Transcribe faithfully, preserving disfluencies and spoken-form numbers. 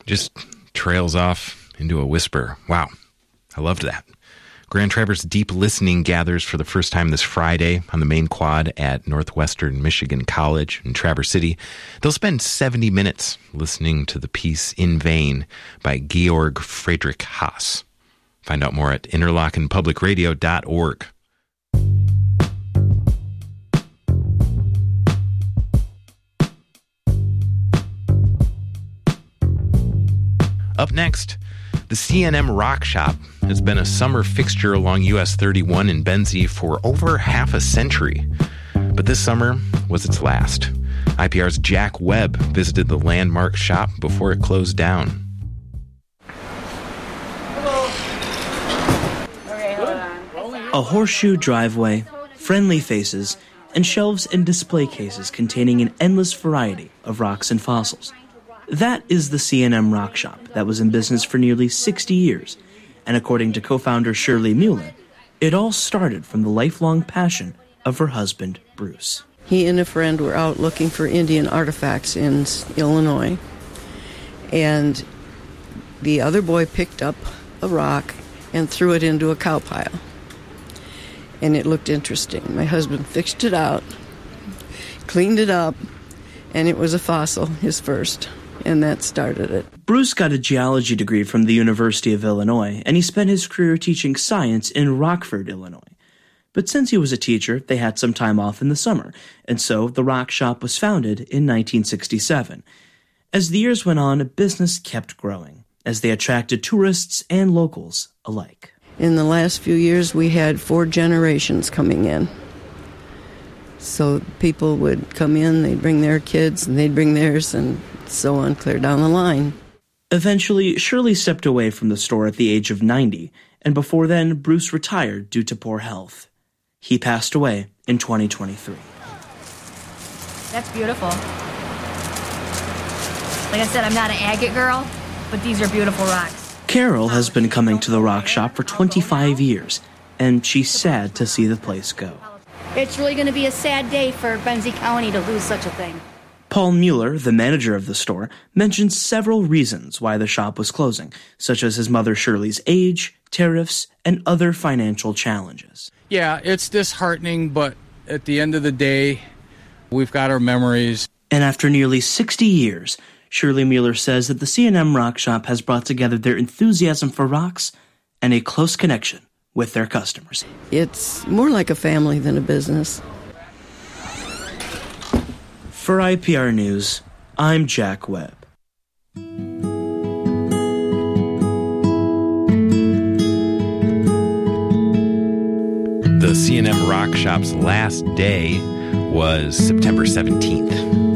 just trails off into a whisper. Wow, I loved that. Grand Traverse Deep Listening gathers for the first time this Friday on the main quad at Northwestern Michigan College in Traverse City. They'll spend seventy minutes listening to the piece In Vain by Georg Friedrich Haas. Find out more at interlochen public radio dot org. Up next, the C and M Rock Shop has been a summer fixture along U S thirty-one in Benzie for over half a century. But this summer was its last. I P R's Jack Webb visited the landmark shop before it closed down. Hello. Okay, hold on. A horseshoe driveway, friendly faces, and shelves and display cases containing an endless variety of rocks and fossils. That is the C and M Rock Shop that was in business for nearly sixty years, and according to co-founder Shirley Mueller, it all started from the lifelong passion of her husband, Bruce. He and a friend were out looking for Indian artifacts in Illinois, and the other boy picked up a rock and threw it into a cow pile, and it looked interesting. My husband fixed it out, cleaned it up, and it was a fossil, his first. And that started it. Bruce got a geology degree from the University of Illinois, and he spent his career teaching science in Rockford, Illinois. But since he was a teacher, they had some time off in the summer, and so the Rock Shop was founded in nineteen sixty-seven. As the years went on, business kept growing, as they attracted tourists and locals alike. In the last few years, we had four generations coming in. So people would come in, they'd bring their kids, and they'd bring theirs, and so on, clear down the line. Eventually, Shirley stepped away from the store at the age of ninety, and before then, Bruce retired due to poor health. He passed away in twenty twenty-three. That's beautiful. Like I said, I'm not an agate girl, but these are beautiful rocks. Carol has been coming to the Rock Shop for twenty-five years, and she's sad to see the place go. It's really going to be a sad day for Benzie County to lose such a thing. Paul Mueller, the manager of the store, mentioned several reasons why the shop was closing, such as his mother Shirley's age, tariffs, and other financial challenges. Yeah, it's disheartening, but at the end of the day, we've got our memories. And after nearly sixty years, Shirley Mueller says that the C and M Rock Shop has brought together their enthusiasm for rocks and a close connection with their customers. It's more like a family than a business. For I P R News, I'm Jack Webb. The C and M Rock Shop's last day was September seventeenth.